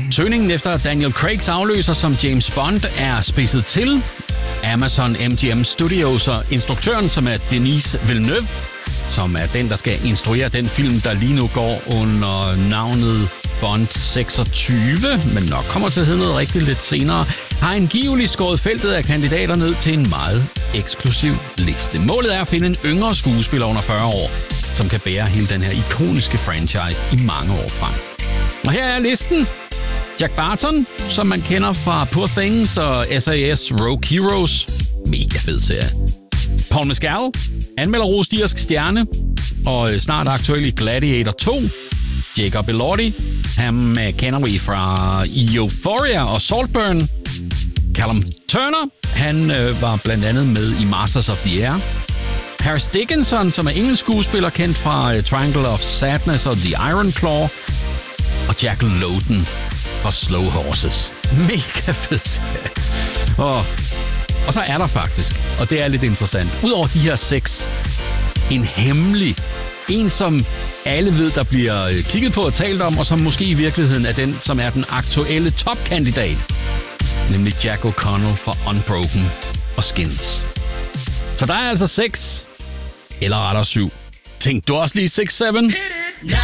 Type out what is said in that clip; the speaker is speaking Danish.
Søgningen efter Daniel Craigs afløser som James Bond er spidset til. Amazon MGM Studios og instruktøren, som er Denis Villeneuve, som er den, der skal instruere den film, der lige nu går under navnet Bond 26, men nok kommer til at hedde noget rigtigt lidt senere, har angiveligt skåret feltet af kandidater ned til en meget eksklusiv liste. Målet er at finde en yngre skuespiller under 40 år, som kan bære hele den her ikoniske franchise i mange år frem. Og her er listen. Jack Barton, som man kender fra Poor Things og SAS Rogue Heroes. Mega fed serie. Paul Mescal, anmelderrost irsk stjerne, og snart aktuel i Gladiator 2. Jacob Elordi, ham kender vi fra Euphoria og Saltburn. Callum Turner, han var blandt andet med i Masters of the Air. Paris Dickinson, som er engelsk skuespiller, kendt fra Triangle of Sadness og The Iron Claw. Og Jack Lowden fra Slow Horses. Mega fed. Og så er der faktisk, og det er lidt interessant, udover de her 6, en hemmelig, en som alle ved, der bliver kigget på og talt om, og som måske i virkeligheden er den, som er den aktuelle topkandidat, nemlig Jack O'Connell fra Unbroken og Skins. Så der er altså 6, eller rettere 7. Tænk du også lige 6-7?